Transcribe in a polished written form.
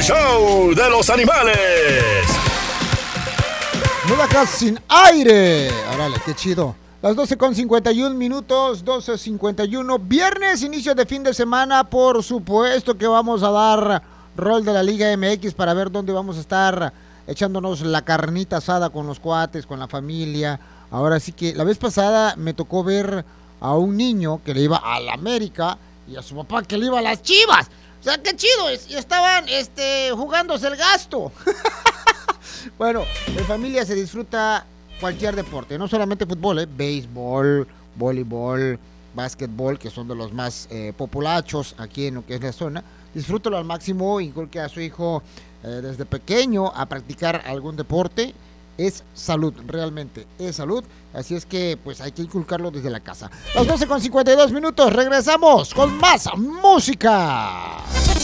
show de los animales. Mudacas sin aire. Órale, qué chido. Las 12:51, 12:51. Viernes, inicio de fin de semana. Por supuesto que vamos a dar rol de la Liga MX para ver dónde vamos a estar echándonos la carnita asada con los cuates, con la familia. Ahora sí que la vez pasada me tocó ver a un niño que le iba a la América y a su papá que le iba a las Chivas. O sea, qué chido. Y estaban jugándose el gasto. Bueno, en familia se disfruta cualquier deporte, no solamente fútbol, béisbol, voleibol, básquetbol, que son de los más populachos aquí en lo que es la zona. Disfrútalo al máximo, inculque a su hijo desde pequeño a practicar algún deporte. Es salud, realmente es salud, así es que pues hay que inculcarlo desde la casa. Las 12:52, regresamos con más música.